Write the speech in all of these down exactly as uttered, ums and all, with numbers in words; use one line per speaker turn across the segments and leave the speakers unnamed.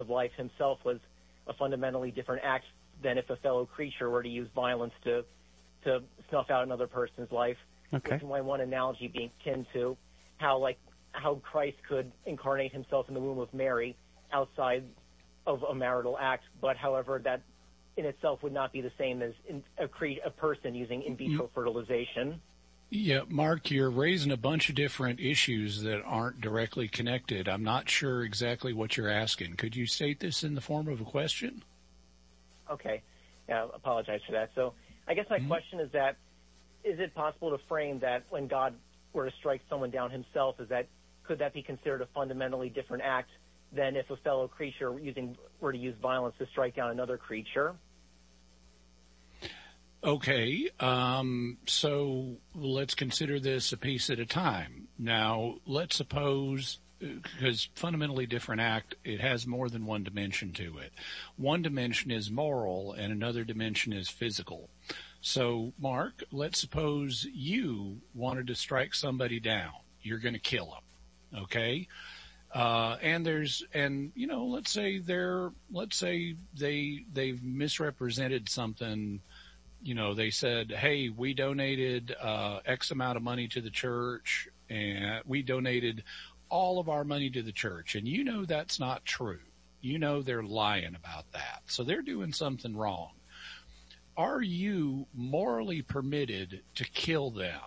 of life himself was a fundamentally different act than if a fellow creature were to use violence to to snuff out another person's life.
Okay.
With my one analogy being akin to how, like, how Christ could incarnate himself in the womb of Mary outside of a marital act, but however that in itself would not be the same as in a, cre- a person using in vitro fertilization.
Yeah, Mark, you're raising a bunch of different issues that aren't directly connected. I'm not sure exactly what you're asking. Could you state this in the form of a question?
Okay. Yeah, I apologize for that. So I guess my mm-hmm. question is that, is it possible to frame that when God were to strike someone down himself, is that, could that be considered a fundamentally different act than if a fellow creature using were to use violence to strike down another creature?
Okay, um, so let's consider this a piece at a time. Now, let's suppose, because fundamentally different act, it has more than one dimension to it. One dimension is moral and another dimension is physical. So, Mark, let's suppose you wanted to strike somebody down. You're going to kill them, okay? Uh, and there's, and, you know, let's say they're, let's say they, they've misrepresented something. You know, they said, hey, we donated, uh, X amount of money to the church, and we donated all of our money to the church. And you know, that's not true. You know, they're lying about that. So they're doing something wrong. Are you morally permitted to kill them?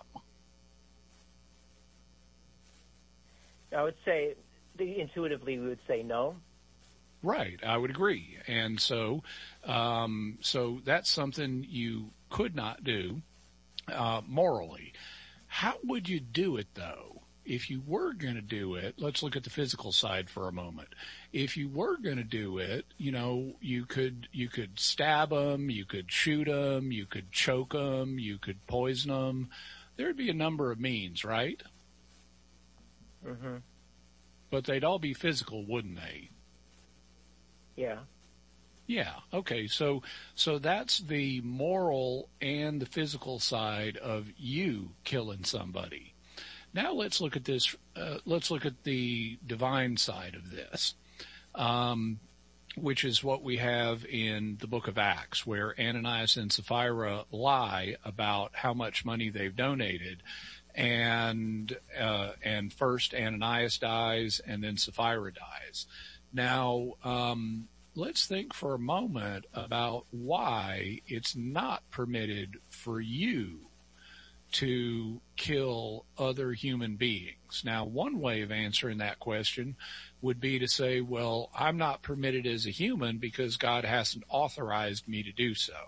I would say, intuitively, we would say no.
Right, I would agree. And so, um, so that's something you could not do, uh, morally. How would you do it though? If you were going to do it, let's look at the physical side for a moment. If you were going to do it, you know, you could, you could stab them, you could shoot them, you could choke them, you could poison them. There'd be a number of means, right?
Mm-hmm.
But they'd all be physical, wouldn't they?
Yeah.
Yeah. Okay. So, so that's the moral and the physical side of you killing somebody. Now let's look at this. Uh, let's look at the divine side of this, um, which is what we have in the book of Acts, where Ananias and Sapphira lie about how much money they've donated. And, uh, and first Ananias dies and then Sapphira dies. Now, um, let's think for a moment about why it's not permitted for you to kill other human beings. Now, one way of answering that question would be to say, well, I'm not permitted as a human because God hasn't authorized me to do so.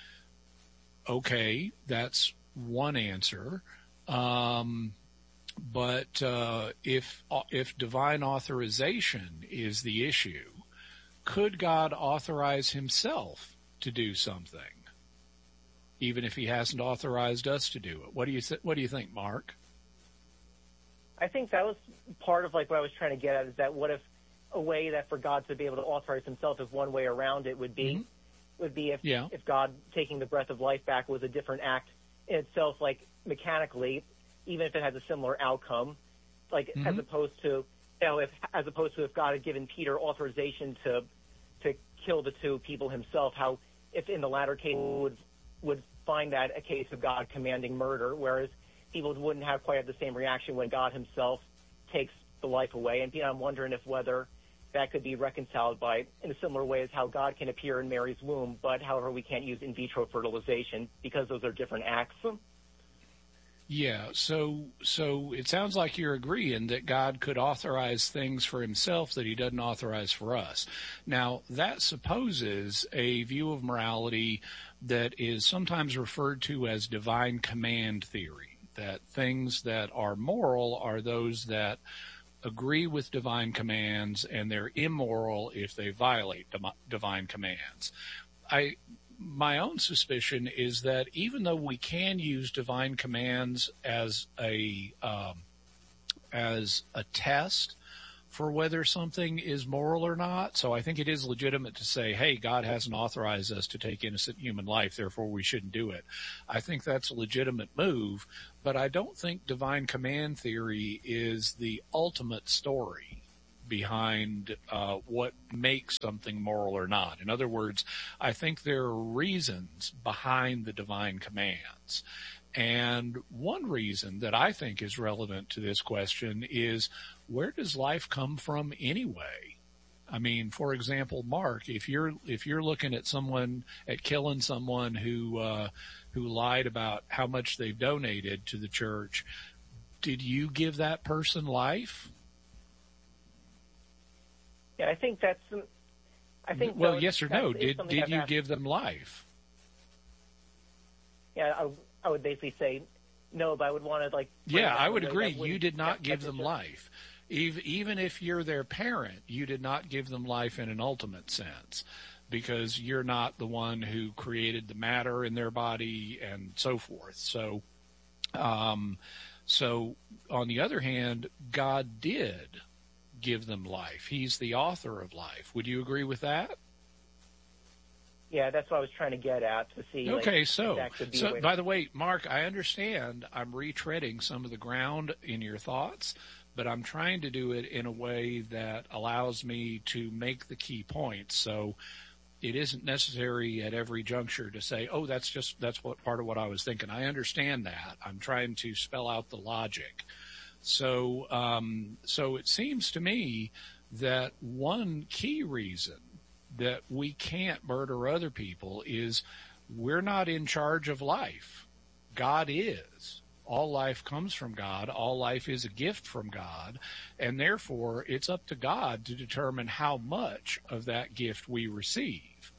Okay, that's one answer. Um, but, uh, if, if divine authorization is the issue, could God authorize himself to do something, even if he hasn't authorized us to do it? What do you, th- what do you think, Mark?
I think that was part of like what I was trying to get at, is that what if a way that for God to be able to authorize himself, if one way around it would be, mm-hmm. would be if, yeah. if God taking the breath of life back was a different act in itself, like mechanically, even if it has a similar outcome, like mm-hmm. as opposed to, you know, if, as opposed to if God had given Peter authorization to, to kill the two people himself, how if in the latter case would, would find that a case of God commanding murder, whereas people wouldn't have quite the same reaction when God himself takes the life away. And you know, I'm wondering if whether that could be reconciled by, in a similar way as how God can appear in Mary's womb, but however we can't use in vitro fertilization because those are different acts.
Yeah, so so it sounds like you're agreeing that God could authorize things for himself that he doesn't authorize for us. Now, that supposes a view of morality that is sometimes referred to as divine command theory, that things that are moral are those that agree with divine commands, and they're immoral if they violate divine commands. I My own suspicion is that even though we can use divine commands as a um, as a test for whether something is moral or not, so I think it is legitimate to say, hey, God hasn't authorized us to take innocent human life, therefore we shouldn't do it. I think that's a legitimate move, but I don't think divine command theory is the ultimate story. behind uh, what makes something moral or not. In other words, I think there are reasons behind the divine commands. And one reason that I think is relevant to this question is, where does life come from anyway? I mean, for example, Mark, if you're if you're looking at someone at killing someone who uh, who lied about how much they've donated to the church, did you give that person life?
Yeah, I think that's. I think.
Well,
those,
yes or no? Did did
I've
you
asked.
give them life?
Yeah, I, I would basically say no, but I would want to like.
Yeah, I would agree. You did not give them life. Even if you're their parent, you did not give them life in an ultimate sense, because you're not the one who created the matter in their body and so forth. So, um, so on the other hand, God did give them life. He's the author of life. Would you agree with that?
Yeah, that's what I was trying to get at to see.
Okay,
like,
so,
that could be
so by the way, Mark, I understand I'm retreading some of the ground in your thoughts, but I'm trying to do it in a way that allows me to make the key points. So it isn't necessary at every juncture to say, oh, that's just, that's what part of what I was thinking. I understand that. I'm trying to spell out the logic. So, um, so it seems to me that one key reason that we can't murder other people is we're not in charge of life. God is. All life comes from God. All life is a gift from God. And therefore, it's up to God to determine how much of that gift we receive.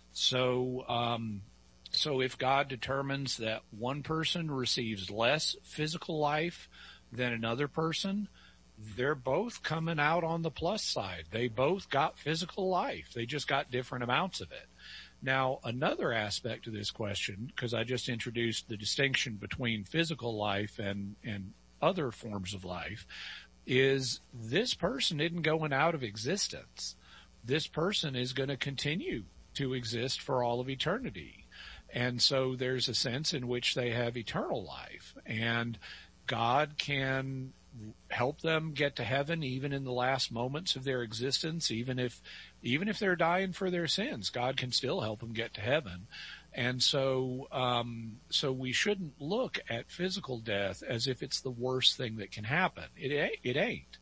So, um, so if God determines that one person receives less physical life than another person, they're both coming out on the plus side. They both got physical life. They just got different amounts of it. Now, another aspect of this question, because I just introduced the distinction between physical life and, and other forms of life, is this person isn't going out of existence. This person is going to continue to exist for all of eternity. And so there's a sense in which they have eternal life. And God can help them get to heaven even in the last moments of their existence, even if even if they're dying for their sins. God can still help them get to heaven. And so um, so we shouldn't look at physical death as if it's the worst thing that can happen. It ain't. It ain't.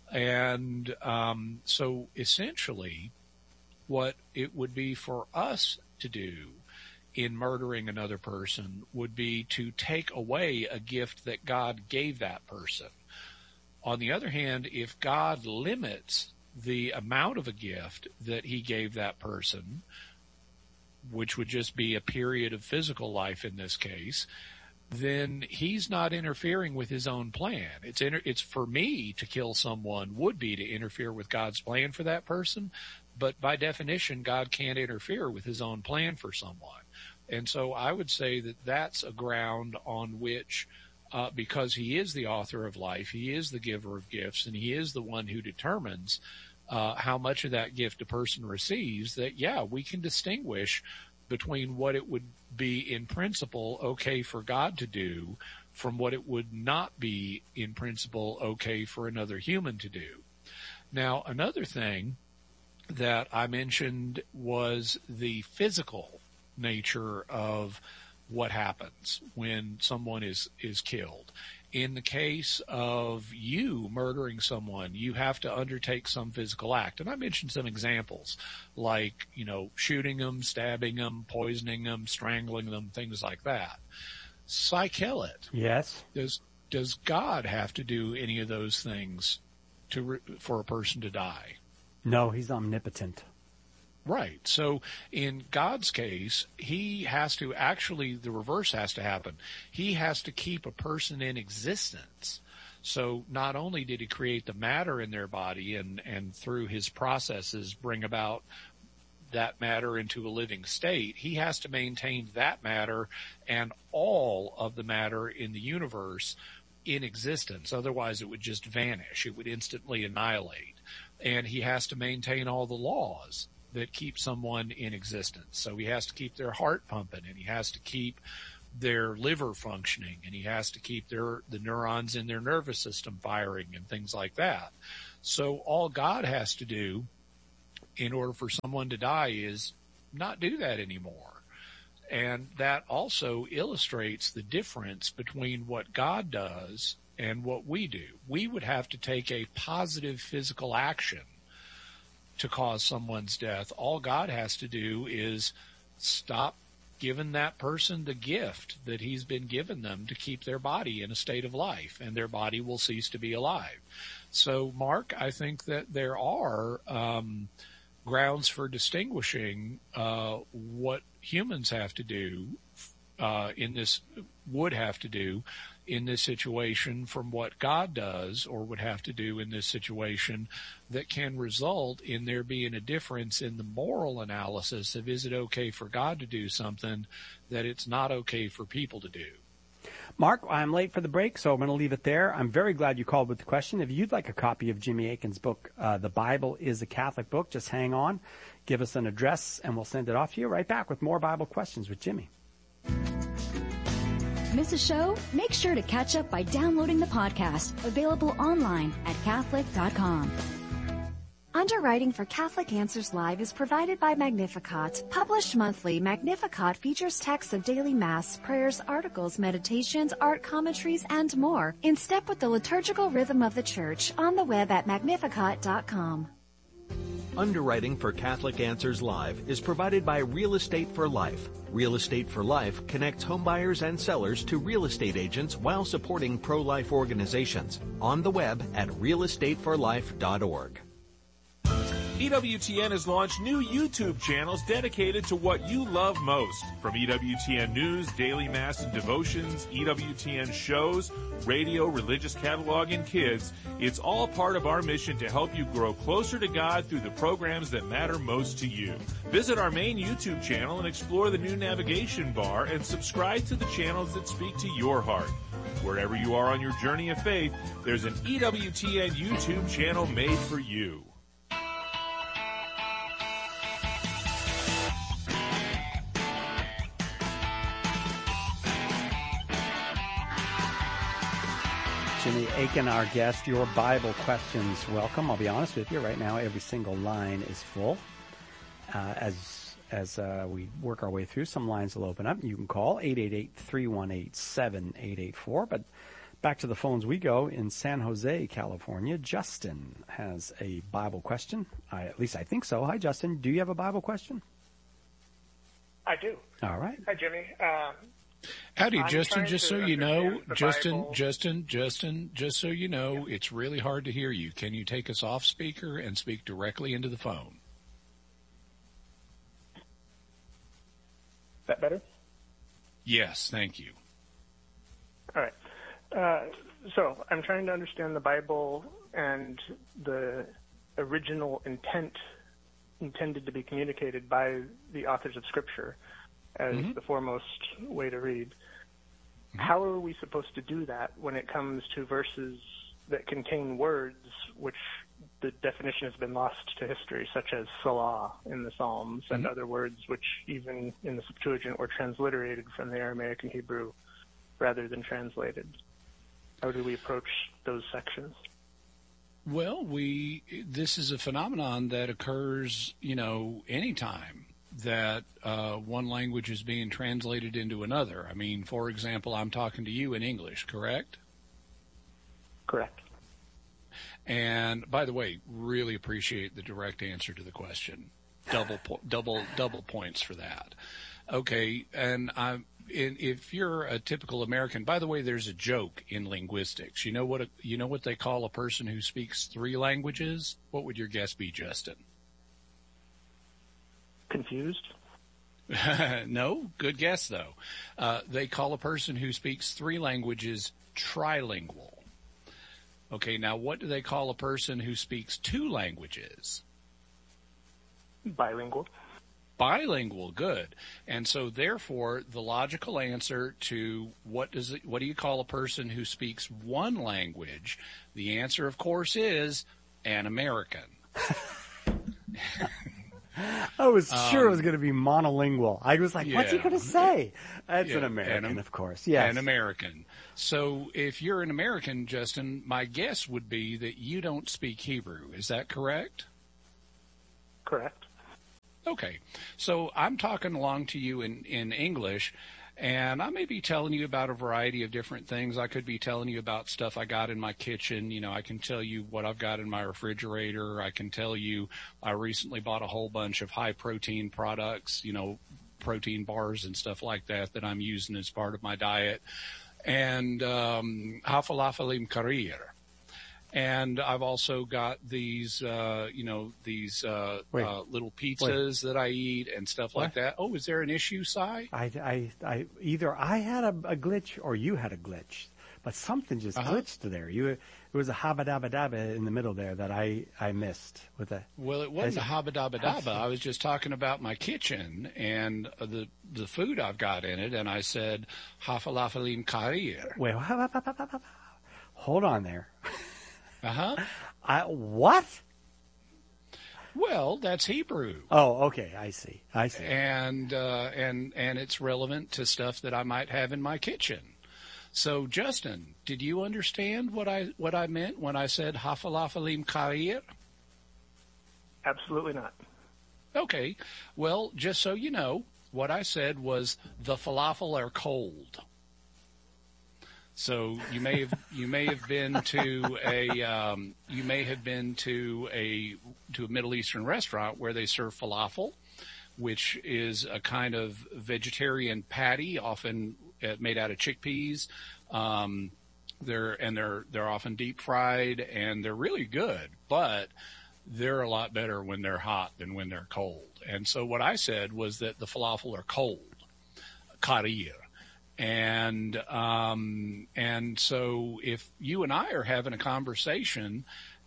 And um, so essentially what it would be for us to do in murdering another person would be to take away a gift that God gave that person. On the other hand, if God limits the amount of a gift that he gave that person, which would just be a period of physical life in this case, then he's not interfering with his own plan. It's inter- it's for me to kill someone would be to interfere with God's plan for that person, but by definition, God can't interfere with his own plan for someone. And so I would say that that's a ground on which Uh, because he is the author of life, he is the giver of gifts, and he is the one who determines uh, how much of that gift a person receives, that, yeah, we can distinguish between what it would be in principle okay for God to do from what it would not be in principle okay for another human to do. Now, another thing that I mentioned was the physical nature of what happens when someone is, is killed. In the case of you murdering someone, you have to undertake some physical act. And I mentioned some examples like, you know, shooting them, stabbing them, poisoning them, strangling them, things like that. Psychelit.
Yes.
Does, does God have to do any of those things to, re, for a person to die?
No, he's omnipotent.
Right. So in God's case, he has to actually, the reverse has to happen. He has to keep a person in existence. So not only did he create the matter in their body and, and through his processes bring about that matter into a living state, he has to maintain that matter and all of the matter in the universe in existence. Otherwise, it would just vanish. It would instantly annihilate. And he has to maintain all the laws that keep someone in existence. So he has to keep their heart pumping, and he has to keep their liver functioning, and he has to keep their the neurons in their nervous system firing and things like that. So all God has to do in order for someone to die is not do that anymore. And that also illustrates the difference between what God does and what we do. We would have to take a positive physical action to cause someone's death. All God has to do is stop giving that person the gift that he's been given them to keep their body in a state of life, and their body will cease to be alive. So, Mark, I think that there are um, grounds for distinguishing uh, what humans have to do uh, in this, would have to do in this situation from what God does or would have to do in this situation that can result in there being a difference in the moral analysis of is it okay for God to do something that it's not okay for people to do.
Mark, I'm late for the break, so I'm going to leave it there. I'm very glad you called with the question. If you'd like a copy of Jimmy Akin's book, uh, The Bible is a Catholic Book, just hang on, give us an address, and we'll send it off to you. Right back with more Bible questions with Jimmy.
Miss a show? Make sure to catch up by downloading the podcast, available online at Catholic dot com.
Underwriting for Catholic Answers Live is provided by Magnificat. Published monthly, Magnificat features texts of daily Mass, prayers, articles, meditations, art commentaries, and more, in step with the liturgical rhythm of the Church, on the web at Magnificat dot com.
Underwriting for Catholic Answers Live is provided by Real Estate for Life. Real Estate for Life connects homebuyers and sellers to real estate agents while supporting pro-life organizations. On the web at real estate for life dot org.
E W T N has launched new YouTube channels dedicated to what you love most. From E W T N News, Daily Mass and Devotions, E W T N shows, radio, religious catalog, and kids, it's all part of our mission to help you grow closer to God through the programs that matter most to you. Visit our main YouTube channel and explore the new navigation bar and subscribe to the channels that speak to your heart. Wherever you are on your journey of faith, there's an E W T N YouTube channel made for you.
Jimmy Akin, our guest, your Bible questions. Welcome. I'll be honest with you. Right now, every single line is full. Uh, as as uh, we work our way through, some lines will open up. You can call eight eight eight, three one eight, seven eight eight four. But back to the phones we go. In San Jose, California, Justin has a Bible question. I, at least I think so. Hi, Justin. Do you have a Bible question?
I do.
All right.
Hi, Jimmy. Uh,
Howdy,
I'm
Justin. Just so you know, Justin,
Bible.
Justin, Justin, just so you know, yeah. It's really hard to hear you. Can you take us off speaker and speak directly into the phone?
Is that better?
Yes, thank you.
All right. Uh, so I'm trying to understand the Bible and the original intent intended to be communicated by the authors of Scripture as mm-hmm. the foremost way to read. Mm-hmm. How are we supposed to do that when it comes to verses that contain words which the definition has been lost to history, such as Salah in the Psalms, mm-hmm. and other words which even in the Septuagint were transliterated from the Aramaic and Hebrew rather than translated? How do we approach those sections?
Well, we this is a phenomenon that occurs, you know, anytime that uh, one language is being translated into another. I mean, for example, I'm talking to you in English, correct?
Correct.
And by the way, really appreciate the direct answer to the question. Double, po- double, double points for that. Okay, and I'm. In, if you're a typical American, by the way, there's a joke in linguistics. You know what? A, you know what they call a person who speaks three languages? What would your guess be, Justin?
Confused?
No, good guess though. Uh, they call a person who speaks three languages trilingual. Okay, now what do they call a person who speaks two languages?
Bilingual.
Bilingual, good. And so therefore the logical answer to what does it, what do you call a person who speaks one language? The answer, of course, is an American.
I was
Um,
sure it was going to be monolingual. I was like, what's he
yeah.
going to say? That's
Yeah,
an American,
an,
of course. Yes.
An American. So if you're an American, Justin, my guess would be that you don't speak Hebrew. Is that correct?
Correct.
Okay. So I'm talking along to you in, in English, and I may be telling you about a variety of different things. I could be telling you about stuff I got in my kitchen. You know, I can tell you what I've got in my refrigerator. I can tell you I recently bought a whole bunch of high protein products, you know, protein bars and stuff like that that I'm using as part of my diet. And um, hafalafalim karir. And I've also got these, uh, you know, these uh, uh, little pizzas wait. that I eat and stuff what? like that. Oh, is there an issue, Si?
I, I, I, either I had a, a glitch or you had a glitch, but something just uh-huh. glitched there. You, it was a habba-dabba-dabba in the middle there that I, I missed with a.
Well, it wasn't a habba-dabba-dabba. I was just talking about my kitchen and the the food I've got in it, and I said hafalafalim karir.
Wait, hold on there.
Uh-huh.
I, what?
Well, that's Hebrew.
Oh, okay. I see. I see.
And, uh, and, and it's relevant to stuff that I might have in my kitchen. So, Justin, did you understand what I, what I meant when I said hafalafalim karir?
Absolutely not.
Okay. Well, just so you know, what I said was the falafel are cold. So you may have you may have been to a um, you may have been to a to a Middle Eastern restaurant where they serve falafel, which is a kind of vegetarian patty, often made out of chickpeas. Um, they're and they're they're often deep fried and they're really good, but they're a lot better when they're hot than when they're cold. And so what I said was that the falafel are cold, karir. And, um, and so if you and I are having a conversation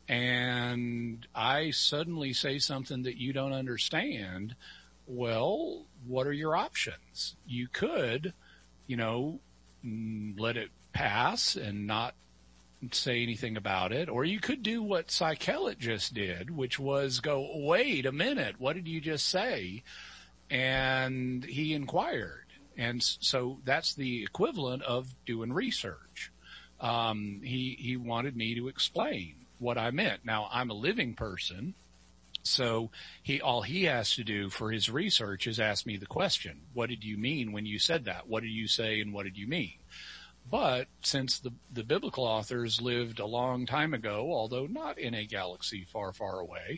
and I suddenly say something that you don't understand, well, what are your options? You could, you know, let it pass and not say anything about it, or you could do what Cy Kellett just did, which was go, wait a minute, what did you just say? And he inquired. And so that's the equivalent of doing research. Um, he, he wanted me to explain what I meant. Now, I'm a living person, so he, all he has to do for his research is ask me the question. What did you mean when you said that? What did you say and what did you mean? But since the, the biblical authors lived a long time ago, although not in a galaxy far, far away,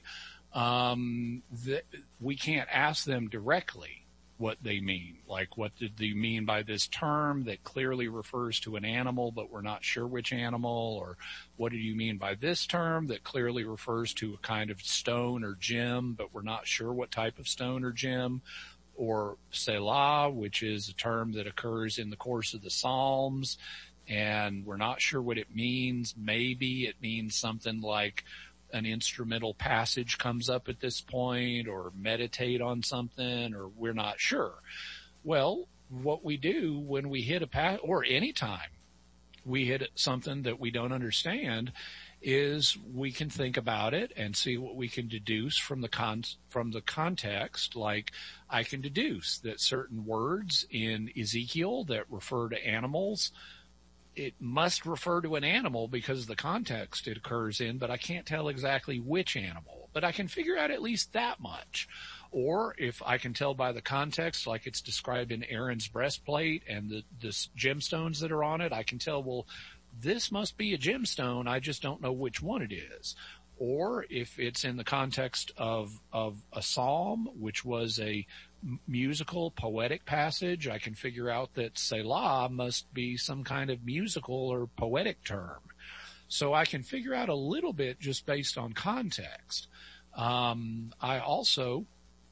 um, the, we can't ask them directly what they mean. Like, what did they mean by this term that clearly refers to an animal, but we're not sure which animal? Or what do you mean by this term that clearly refers to a kind of stone or gem, but we're not sure what type of stone or gem? Or Selah, which is a term that occurs in the course of the Psalms, and we're not sure what it means. Maybe it means something like an instrumental passage comes up at this point, or meditate on something, or we're not sure. Well, what we do when we hit a pass, or any time we hit something that we don't understand, is we can think about it and see what we can deduce from the con from the context. Like, I can deduce that certain words in Ezekiel that refer to animals, it must refer to an animal because of the context it occurs in, but I can't tell exactly which animal. But I can figure out at least that much. Or if I can tell by the context, like it's described in Aaron's breastplate and the, the gemstones that are on it, I can tell, well, this must be a gemstone. I just don't know which one it is. Or if it's in the context of, of a psalm, which was a musical, poetic passage, I can figure out that Selah must be some kind of musical or poetic term. So I can figure out a little bit just based on context. Um, I also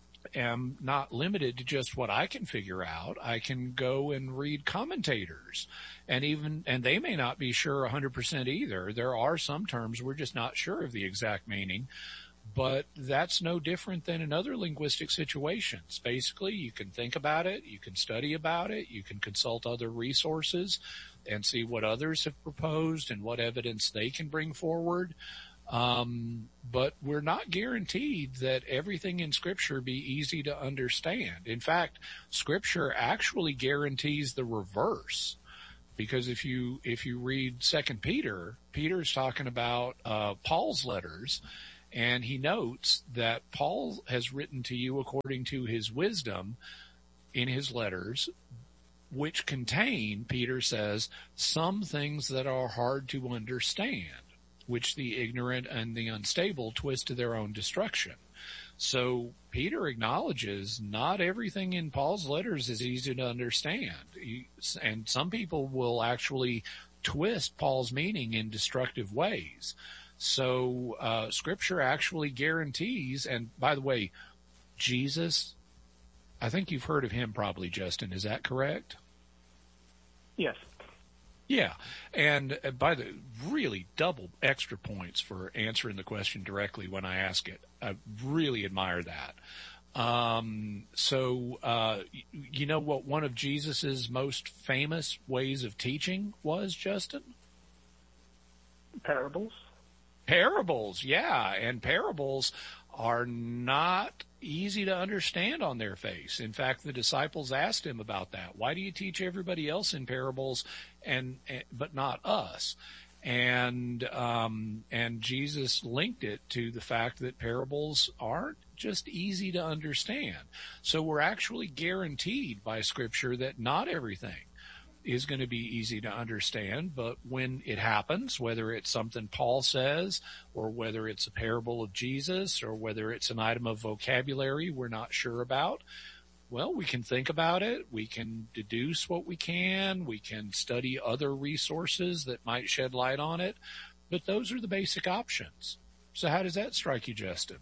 am not limited to just what I can figure out. I can go and read commentators, and even, and they may not be sure one hundred percent either. There are some terms we're just not sure of the exact meaning, but that's no different than in other linguistic situations. Basically, you can think about it, you can study about it, you can consult other resources and see what others have proposed and what evidence they can bring forward. Um, but we're not guaranteed that everything in Scripture be easy to understand. In fact, Scripture actually guarantees the reverse. Because if you, if you read Second Peter, Peter's talking about, uh, Paul's letters, and he notes that Paul has written to you according to his wisdom in his letters, which contain, Peter says, some things that are hard to understand, which the ignorant and the unstable twist to their own destruction. So Peter acknowledges not everything in Paul's letters is easy to understand. He, and some people will actually twist Paul's meaning in destructive ways. So uh, Scripture actually guarantees, and by the way, Jesus, I think you've heard of him probably, Justin. Is that correct?
Yes.
Yeah, and by the really double extra points for answering the question directly when I ask it. I really admire that. Um, so, uh, you know what one of Jesus's most famous ways of teaching was, Justin?
Parables.
Parables, yeah, and parables are not easy to understand on their face. In fact, the disciples asked him about that. Why do you teach everybody else in parables and, and but not us? And um and Jesus linked it to the fact that parables aren't just easy to understand. So we're actually guaranteed by Scripture that not everything is going to be easy to understand, but when it happens, whether it's something Paul says or whether it's a parable of Jesus or whether it's an item of vocabulary we're not sure about, well, we can think about it. We can deduce what we can. We can study other resources that might shed light on it, but those are the basic options. So how does that strike you, Justin?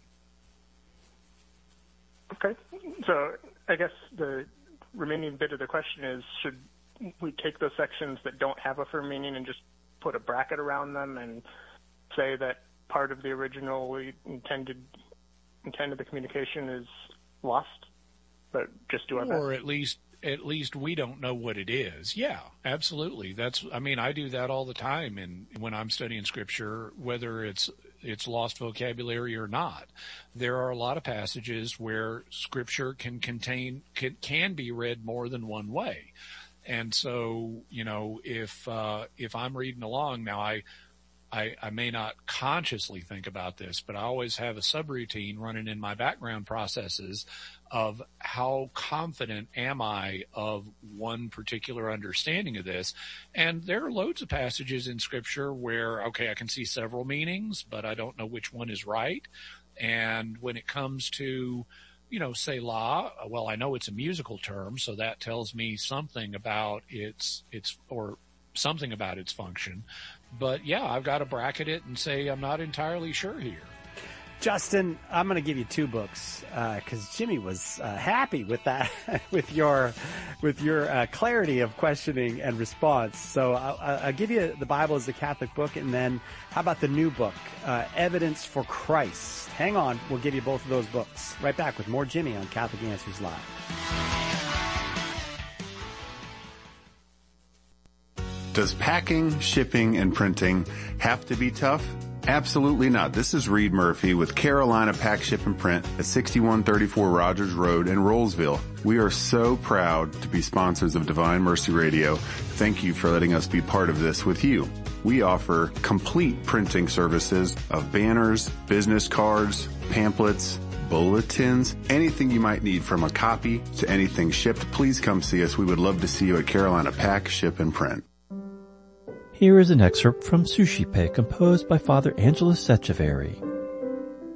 Okay. So I guess the remaining bit of the question is, should we take those sections that don't have a firm meaning and just put a bracket around them and say that part of the originally intended intent of the communication is lost, but just do our best?
Or at least, at least we don't know what it is. Yeah, absolutely. That's, I mean, I do that all the time in, when I'm studying Scripture, whether it's, it's lost vocabulary or not. There are a lot of passages where Scripture can contain, can, can be read more than one way. And so, you know, if, uh, if I'm reading along now, I, I, I may not consciously think about this, but I always have a subroutine running in my background processes of how confident am I of one particular understanding of this. And there are loads of passages in Scripture where, okay, I can see several meanings, but I don't know which one is right. And when it comes to, you know, Selah, well, I know it's a musical term, so that tells me something about its, its, or something about its function. But yeah, I've got to bracket it and say I'm not entirely sure here.
Justin, I'm going to give you two books because uh, Jimmy was uh, happy with that, with your, with your uh, clarity of questioning and response. So I'll, I'll give you the Bible as a Catholic book, and then how about the new book, uh, Evidence for Christ? Hang on, we'll give you both of those books. Right back with more Jimmy on Catholic Answers Live.
Does packing, shipping, and printing have to be tough? Absolutely not. This is Reed Murphy with Carolina Pack, Ship, and Print at sixty-one thirty-four Rogers Road in Rollsville. We are so proud to be sponsors of Divine Mercy Radio. Thank you for letting us be part of this with you. We offer complete printing services of banners, business cards, pamphlets, bulletins, anything you might need from a copy to anything shipped. Please come see us. We would love to see you at Carolina Pack, Ship, and Print.
Here is an excerpt from Sushi Pay, composed by Father Angelos Echeverry.